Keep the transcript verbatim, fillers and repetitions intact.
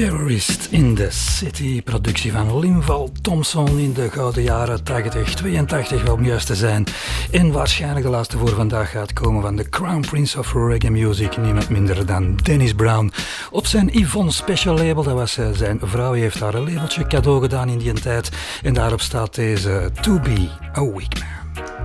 Terrorist in the City, productie van Linval Thompson in de gouden jaren tachtig, tweeëntachtig om juist te zijn. En waarschijnlijk de laatste voor vandaag gaat komen van de Crown Prince of Reggae Music, niemand minder dan Dennis Brown. Op zijn Yvonne Special label, dat was zijn vrouw, heeft haar een labeltje cadeau gedaan in die tijd. En daarop staat deze To Be a Weak Man.